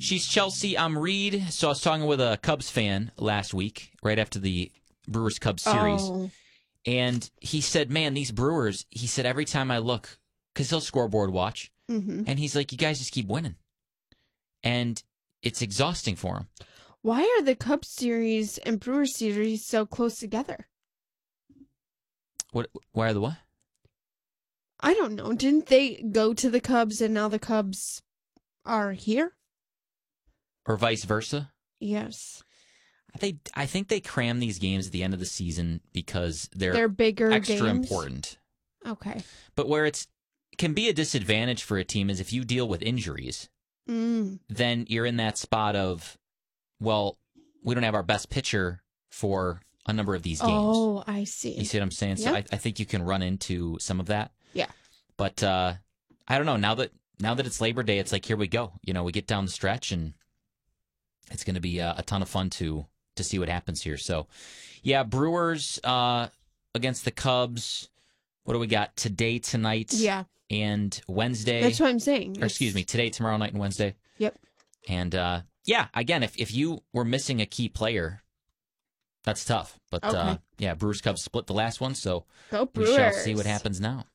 She's Chelsea. I'm Reed. So I was talking with a Cubs fan last week, right after the Brewers-Cubs series. Oh. And he said, man, these Brewers, he said, every time I look, because he'll scoreboard watch, and he's like, you guys just keep winning. And it's exhausting for him. Why are the Cubs series and Brewers series so close together? Why are the what? I don't know. Didn't they go to the Cubs and now the Cubs are here? Or vice versa? Yes. I think they cram these games at the end of the season because they're bigger extra games? important. Okay. But where it can be a disadvantage for a team is if you deal with injuries, then you're in that spot of, well, we don't have our best pitcher for a number of these games. Oh, I see. You see what I'm saying? So I think you can run into some of that. Yeah. But I don't know. Now that it's Labor Day, it's like, here we go. We get down the stretch, and it's going to be a ton of fun to see what happens here. So, yeah, Brewers against the Cubs. What do we got today, tonight, and Wednesday? That's what I'm saying. Or, excuse me, today, tomorrow night, and Wednesday. Yep. And, again, if you were missing a key player, that's tough. But, okay. Brewers-Cubs split the last one, so Go we Brewers. shall see what happens now.